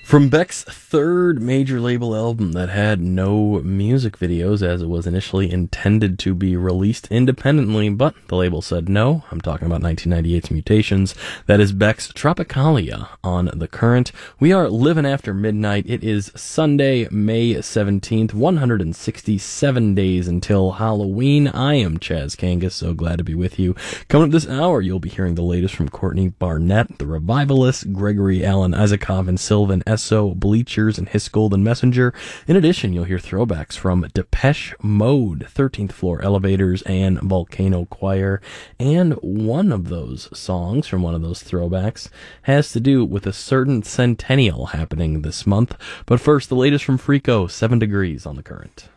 From Beck's third major label album that had no music videos as it was initially intended to be released independently, but the label said no. I'm talking about 1998's Mutations. That is Beck's Tropicalia on The Current. We are living after midnight. It is Sunday, May 17th, 167 days until Halloween. I am Chaz Kangas, so glad to be with you. Coming up this hour, you'll be hearing the latest from Courtney Barnett, The Revivalists, Gregory Alan Isakov, and Sylvan Esso, Bleachers, and His Golden Messenger. In addition, you'll hear throwbacks from Depeche Mode, 13th Floor Elevators, and Volcano Choir. And one of those songs from one of those throwbacks has to do with a certain centennial happening this month. But first, the latest from Freako, 7 Degrees on The Current.